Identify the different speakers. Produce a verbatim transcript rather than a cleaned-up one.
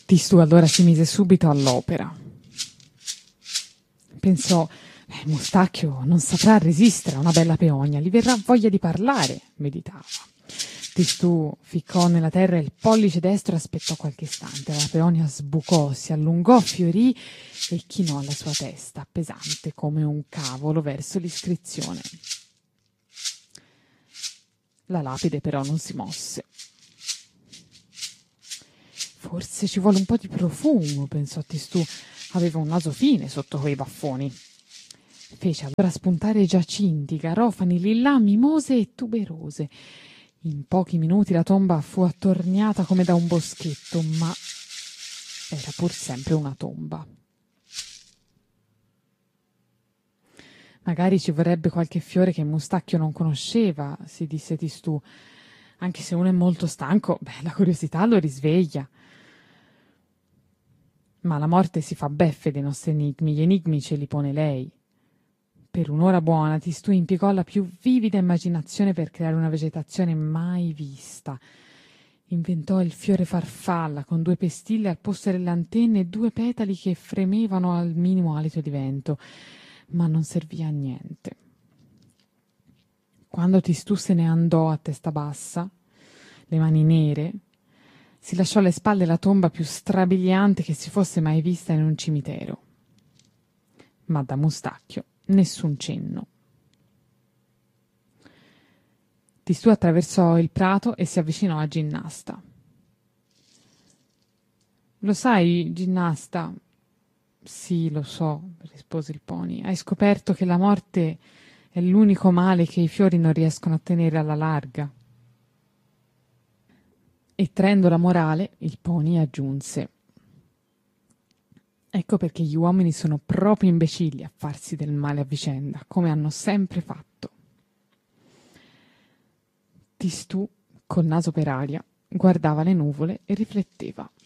Speaker 1: Tistù allora si mise subito all'opera. Pensò, eh, Mustacchio non saprà resistere a una bella peonia, gli verrà voglia di parlare, meditava. Tistù ficcò nella terra il pollice destro e aspettò qualche istante. La peonia sbucò, si allungò, fiorì e chinò la sua testa, pesante come un cavolo, verso l'iscrizione. La lapide però non si mosse. Forse ci vuole un po' di profumo, pensò Tistù. Aveva un naso fine sotto quei baffoni. Fece allora spuntare giacinti, garofani, lillà, mimose e tuberose. In pochi minuti la tomba fu attorniata come da un boschetto, ma era pur sempre una tomba. Magari ci vorrebbe qualche fiore che Mustacchio non conosceva, si disse Tistù. Anche se uno è molto stanco, beh, la curiosità lo risveglia. Ma la morte si fa beffe dei nostri enigmi, gli enigmi ce li pone lei. Per un'ora buona Tistù impiegò la più vivida immaginazione per creare una vegetazione mai vista. Inventò il fiore farfalla con due pestille al posto delle antenne e due petali che fremevano al minimo alito di vento, ma non servì a niente. Quando Tistù se ne andò a testa bassa, le mani nere, si lasciò alle spalle la tomba più strabiliante che si fosse mai vista in un cimitero. Ma da Mustacchio nessun cenno. Tistù attraversò il prato e si avvicinò a Ginnasta. Lo sai, Ginnasta? Sì, lo so, rispose il pony. Hai scoperto che la morte è l'unico male che i fiori non riescono a tenere alla larga. E traendo la morale, il pony aggiunse: ecco perché gli uomini sono proprio imbecilli a farsi del male a vicenda, come hanno sempre fatto. Tistù, col naso per aria, guardava le nuvole e rifletteva.